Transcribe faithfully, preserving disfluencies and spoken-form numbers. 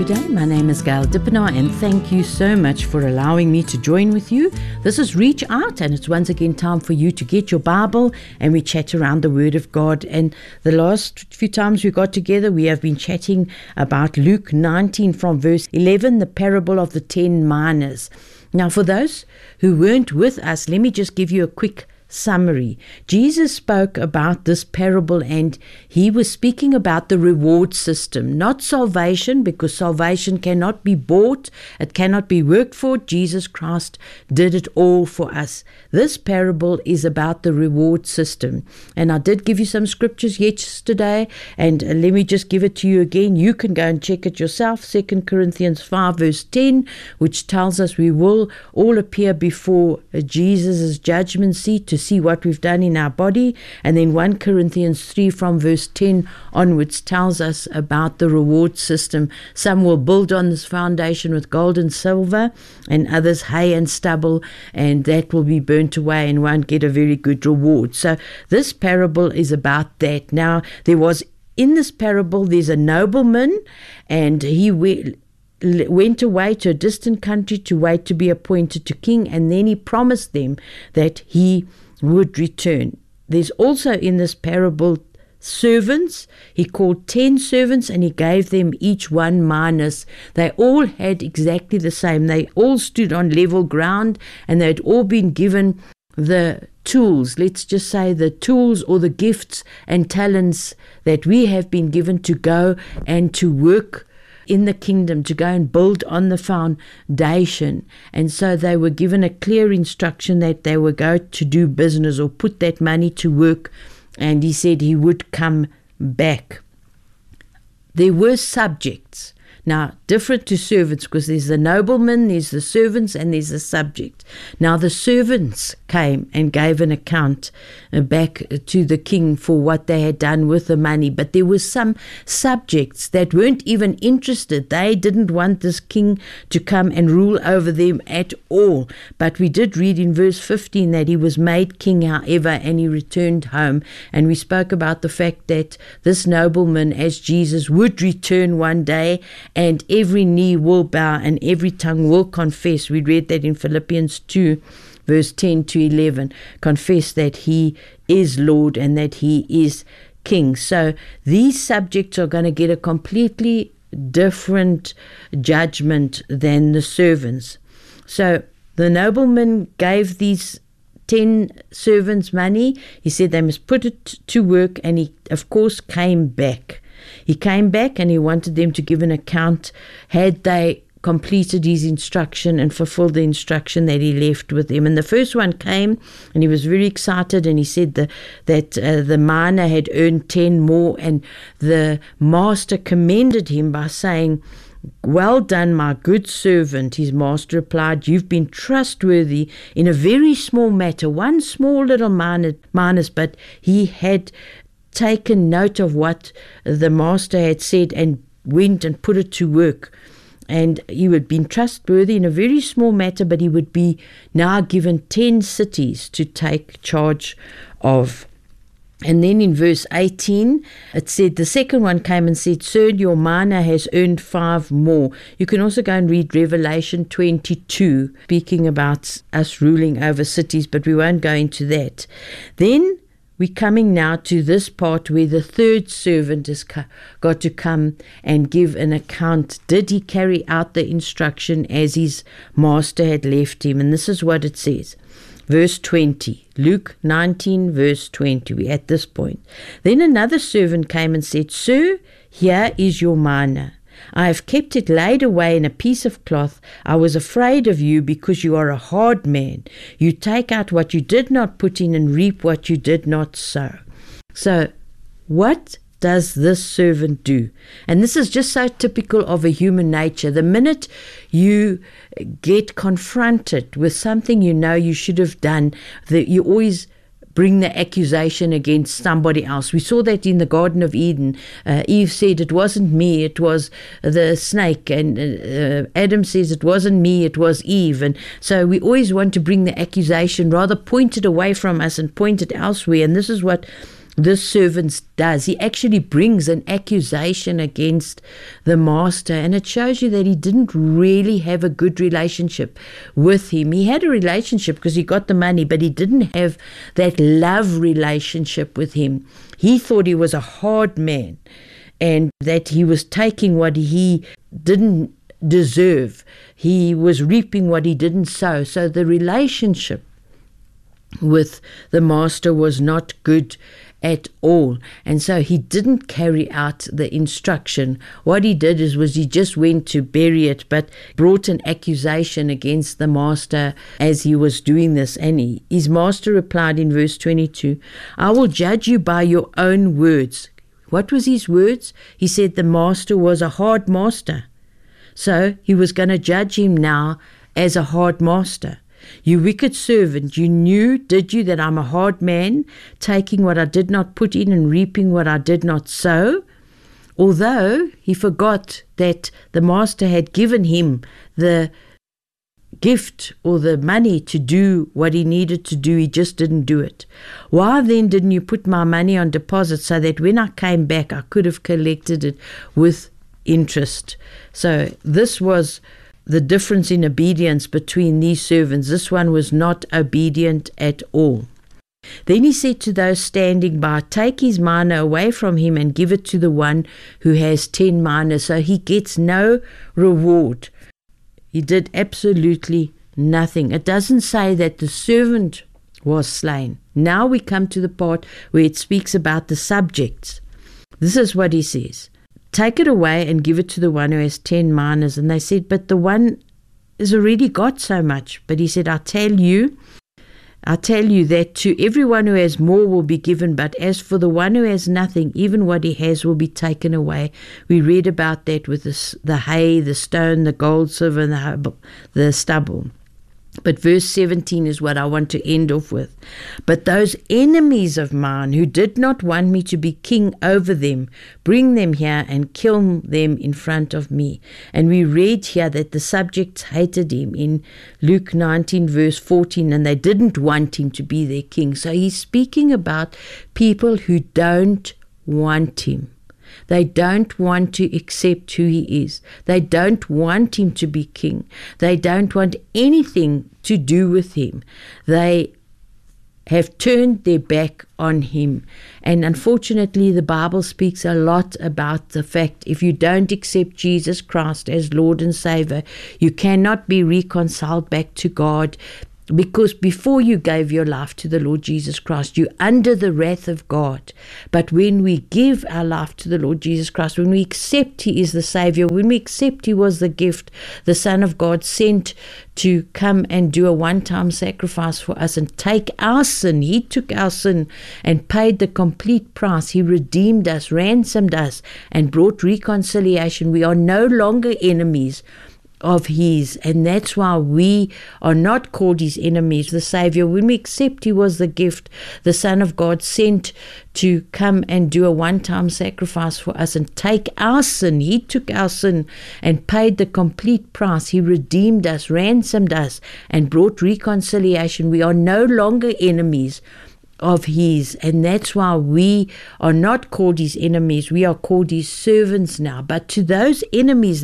day. My name is Gail Dippenaar, and thank you so much for allowing me to join with you. This is Reach Out, and it's once again time for you to get your Bible and we chat around the Word of God. And the last few times we got together, we have been chatting about Luke nineteen from verse eleven, the parable of the ten minas. Now, for those who weren't with us, let me just give you a quick summary. Jesus spoke about this parable, and he was speaking about the reward system, not salvation, because salvation cannot be bought, it cannot be worked for. Jesus Christ did it all for us. This parable is about the reward system, and I did give you some scriptures yesterday, and uh, let me just give it to you again. You can go and check it yourself. Second Corinthians five verse ten, which tells us we will all appear before uh, Jesus' judgment seat to see what we've done in our body. And then First Corinthians three from verse ten onwards tells us about the reward system. Some will build on this foundation with gold and silver, and others hay and stubble, and that will be burnt away and won't get a very good reward. So this parable is about that. Now, there was in this parable, there's a nobleman, and he went went away to a distant country to wait to be appointed to king, and then he promised them that he would return. There's also in this parable servants. He called ten servants, and he gave them each one minas. They all had exactly the same. They all stood on level ground, and they had all been given the tools, let's just say the tools or the gifts and talents that we have been given to go and to work in the kingdom, to go and build on the foundation. And so they were given a clear instruction that they were going to do business or put that money to work, and he said he would come back. There were subjects. Now, different to servants, because there's the nobleman, there's the servants, and there's the subject. Now, the servants came and gave an account back to the king for what they had done with the money. But there were some subjects that weren't even interested. They didn't want this king to come and rule over them at all. But we did read in verse fifteen that he was made king, however, and he returned home. And we spoke about the fact that this nobleman, as Jesus, would return one day, and every knee will bow and every tongue will confess. We read that in Philippians two, verse ten to eleven. Confess that he is Lord and that he is King. So these subjects are going to get a completely different judgment than the servants. So the nobleman gave these ten servants money. He said they must put it to work, and he, of course, came back. He came back and he wanted them to give an account had they completed his instruction and fulfilled the instruction that he left with them. And the first one came, and he was very excited, and he said the, that uh, the mina had earned ten more, and the master commended him by saying, "Well done, my good servant." His master replied, "You've been trustworthy in a very small matter, one small little minas," but he had taken note of what the master had said and went and put it to work. And he had been trustworthy in a very small matter, but he would be now given ten cities to take charge of. And then in verse eighteen, it said, the second one came and said, "Sir, your mina has earned five more." You can also go and read Revelation twenty-two, speaking about us ruling over cities, but we won't go into that. Then we're coming now to this part where the third servant has got to come and give an account. Did he carry out the instruction as his master had left him? And this is what it says. Verse twenty, Luke nineteen, verse twenty, we're at this point. Then another servant came and said, "Sir, here is your mina. I have kept it laid away in a piece of cloth. I was afraid of you because you are a hard man. You take out what you did not put in and reap what you did not sow." So what does this servant do? And this is just so typical of a human nature. The minute you get confronted with something you know you should have done, that you always bring the accusation against somebody else. We saw that in the Garden of Eden. Uh, Eve said, "It wasn't me, it was the snake." And uh, Adam says, "It wasn't me, it was Eve." And so we always want to bring the accusation, rather point it away from us and point it elsewhere. And this is what this servant does. He actually brings an accusation against the master, and it shows you that he didn't really have a good relationship with him. He had a relationship because he got the money, but he didn't have that love relationship with him. He thought he was a hard man and that he was taking what he didn't deserve. He was reaping what he didn't sow. So the relationship with the master was not good at all, and so he didn't carry out the instruction. What he did is was he just went to bury it, but brought an accusation against the master as he was doing this. And he, his master replied in verse twenty-two, I will judge you by your own words. What was his words? He said the master was a hard master, so he was going to judge him now as a hard master. You wicked servant, you knew, did you, that I'm a hard man, taking what I did not put in and reaping what I did not sow? Although he forgot that the master had given him the gift or the money to do what he needed to do, he just didn't do it. Why then didn't you put my money on deposit so that when I came back I could have collected it with interest? So this was the difference in obedience between these servants. This one was not obedient at all. Then he said to those standing by, take his mina away from him and give it to the one who has ten minas. So he gets no reward. He did absolutely nothing. It doesn't say that the servant was slain. Now we come to the part where it speaks about the subjects. This is what he says. Take it away and give it to the one who has ten minas. And they said, but the one has already got so much. But he said, I tell you, I tell you that to everyone who has more will be given, but as for the one who has nothing, even what he has will be taken away. We read about that with the, the hay, the stone, the gold, silver, and the, the stubble. But verse seventeen is what I want to end off with. But those enemies of mine who did not want me to be king over them, bring them here and kill them in front of me. And we read here that the subjects hated him in Luke nineteen verse fourteen, and they didn't want him to be their king. So he's speaking about people who don't want him. They don't want to accept who he is. They don't want him to be king. They don't want anything to do with him. They have turned their back on him. And unfortunately, the Bible speaks a lot about the fact if you don't accept Jesus Christ as Lord and Savior, you cannot be reconciled back to God. Because before you gave your life to the Lord Jesus Christ, you're under the wrath of God. But when we give our life to the Lord Jesus Christ, when we accept he is the Savior, when we accept he was the gift, the Son of God sent to come and do a one-time sacrifice for us and take our sin. He took our sin and paid the complete price. He redeemed us, ransomed us, and brought reconciliation. We are no longer enemies of his, and that's why we are not called his enemies. The Savior, when we accept he was the gift, the Son of God sent to come and do a one-time sacrifice for us and take our sin. He took our sin and paid the complete price. He redeemed us, ransomed us, and brought reconciliation. We are no longer enemies of his, and that's why we are not called his enemies. We are called his servants now. But to those enemies